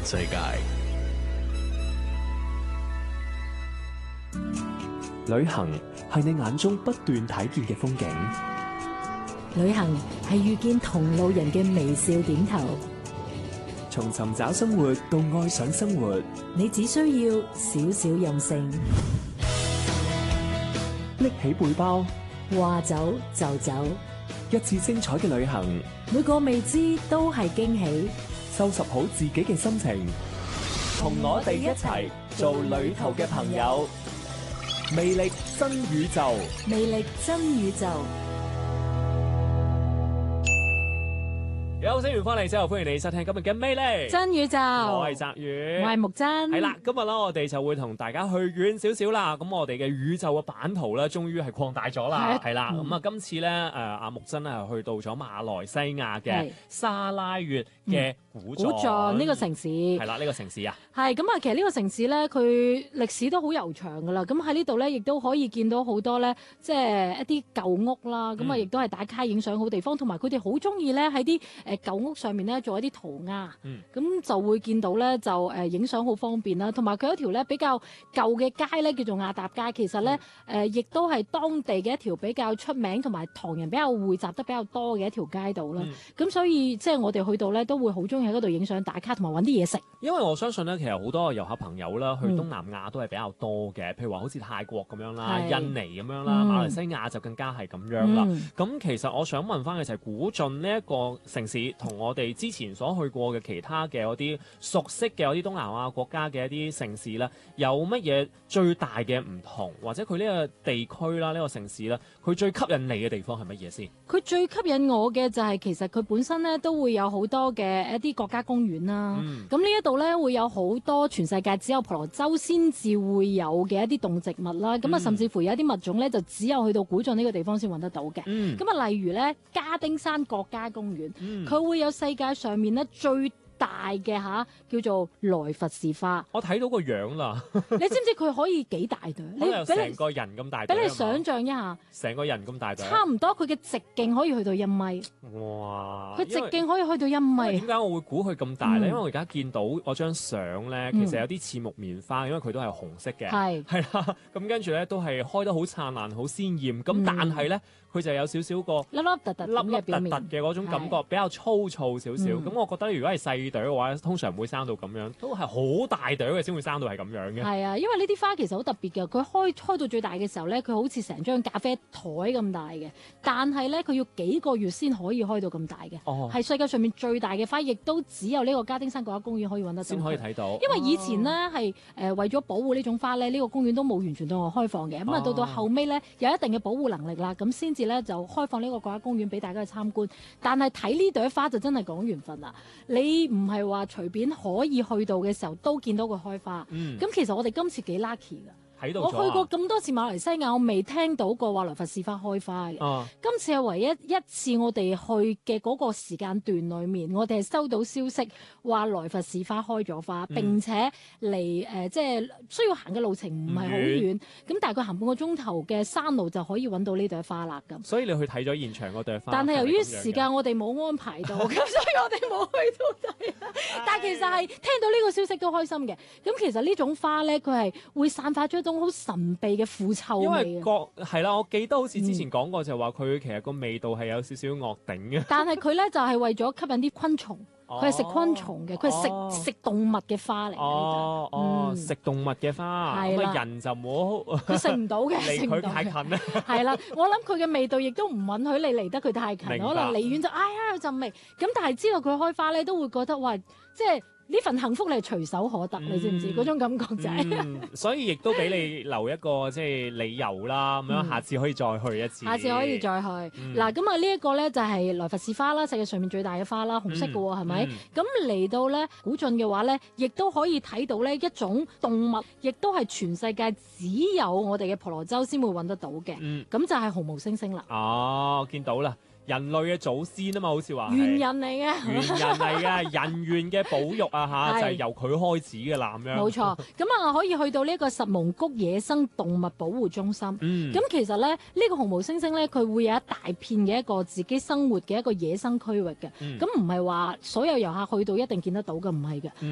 世界。 旅行係你眼中不斷睇見嘅風景， 旅行係遇見同路人嘅微笑點頭。 從尋找生活到愛上生活， 你只需要少少任性， 拎起背包， 話走就走， 一次精彩嘅旅行， 每個未知都係驚喜。 收拾好自己嘅心情，同我哋一齊做旅途嘅朋友。魅力新宇宙， 魅力真宇宙。 有星完翻嚟之後，歡迎你收聽今日嘅魅力真宇宙。 我係澤宇， 我係木真。 係啦，今日咧我哋就會同大家去遠少少啦。咁我哋嘅宇宙嘅版圖咧，終於係擴大咗啦。係啦，咁啊今次咧阿木真咧係去到咗馬來西亞嘅沙拉越嘅古晉呢個城市。 係啦，呢個城市啊， 係咁啊，其實呢個城市咧，佢歷史都好悠長噶啦。咁喺呢度咧，亦都可以見到好多咧，即係一啲舊屋啦。咁啊，亦都係打卡影相好地方，同埋佢哋好中意咧喺啲舊屋上面咧做一啲塗鴉。咁就會見到咧就影相好方便啦。同埋佢有一條咧比較舊嘅街咧，叫做亞達街。其實咧亦都係當地嘅一條比較出名同埋唐人比較匯集得比較多嘅一條街道啦。咁所以即係我哋去到咧都會好中意喺嗰度影相打卡，同埋揾啲嘢食。 因為我相信咧，其實好多遊客朋友啦，去東南亞都係比較多嘅。譬如話好似泰國咁樣啦、印尼咁樣啦、馬來西亞就更加係咁樣啦。咁其實我想問翻嘅就係古晉呢一個城市，同我哋之前所去過嘅其他嘅嗰啲熟悉嘅嗰啲東南亞國家嘅一啲城市咧，有乜嘢最大嘅唔同，或者佢呢個地區啦、呢個城市啦，佢最吸引你嘅地方係乜嘢先？ 佢最吸引我嘅就係其實佢本身咧都會有好多嘅一啲國家公園啦。咁呢一度咧會有好多全世界只有婆羅洲先至會有嘅一啲動植物啦。咁啊，甚至乎有一啲物種咧就只有去到古晉呢個地方先揾得到嘅。咁啊，例如咧加丁山國家公園，佢會有世界上面咧最大嘅叫做萊佛士花。我睇到個樣啦。你知唔知佢可以幾大對？你成個人咁大對，俾你想象一下，成個人咁大對，差唔多。佢嘅直徑可以去到1米。哇！佢直徑可以去到1米。點解我會估佢咁大咧？因為我而家見到我張相咧，其實有啲似木棉花，因為佢都係紅色嘅。係啦，咁跟住咧都係開得好燦爛、好鮮豔。咁但係咧，佢就有少少個粒粒突突嘅嗰種感覺，比較粗糙少少。咁我覺得如果係細朵嘅話，通常唔會生到咁樣，都係好大朵嘅先會生到係咁樣嘅。係啊，因為呢啲花其實好特別嘅，佢開到最大嘅時候咧，佢好似成張咖啡台咁大嘅，但係咧佢要幾個月先可以開到咁大嘅。係世界上面最大嘅花，亦都只有呢個加丁山國家公園可以揾得到。先可以睇到。因為以前咧係為咗保護呢種花咧，呢個公園都冇完全對外開放嘅。咁啊到後尾咧有一定嘅保護能力啦，咁先至咧就開放呢個國家公園俾大家去參觀。但係睇呢朵花就真係講緣分啦，你唔係話隨便可以去到嘅時候都見到佢開花。咁其實我哋今次幾 lucky 㗎。我去過咁多次馬來西亞，我未聽到過話萊佛士花開花嘅。今次係唯一一次我哋去嘅嗰個時間段裏面，我哋係收到消息話萊佛士花開咗花，並且離即係需要行嘅路程唔係好遠，咁大概行半個鐘頭嘅山路就可以揾到呢朵花啦。咁所以你去睇咗現場嗰朵花，但係由於時間我哋冇安排到，咁所以我哋冇去到睇。但係其實係聽到呢個消息都開心嘅。咁其實呢種花咧，佢係會散發出一種好神秘嘅腐臭味。因為係啦，我記得好似之前講過就話佢其實個味道係有少少惡頂嘅。但係佢咧就係為咗吸引啲昆蟲，佢係食昆蟲嘅，佢係食動物嘅花嚟。食動物嘅花，咁啊人就冇，佢食唔到嘅，離佢太近啦。係啦，我諗佢嘅味道亦都唔允許你離得佢太近，可能離遠就哎呀有陣味。咁但係知道佢開花咧，都會覺得哇，即係。呢份幸福你係隨手可得，你知唔知嗰種感覺就係？所以亦都俾你留一個即係理由啦，咁樣下次可以再去一次。下次可以再去。嗱，咁啊呢一個咧就係萊佛士花啦，世界上面最大嘅花啦，紅色嘅喎，係咪？咁嚟到咧古晉嘅話咧，亦都可以睇到呢一種動物，亦都係全世界只有我哋嘅婆羅洲先會揾得到嘅。咁就係紅毛猩猩啦。哦，見到啦。人類嘅祖先啊嘛，好似話猿人嚟嘅，猿人嚟嘅，人猿嘅保育啊嚇，就係由佢開始嘅啦咁樣。冇錯，咁啊可以去到呢個實蒙谷野生動物保護中心。咁其實咧，呢個紅毛猩猩咧，佢會有一大片嘅一個自己生活嘅一個野生區域嘅。咁唔係話所有遊客去到一定見得到嘅，唔係嘅。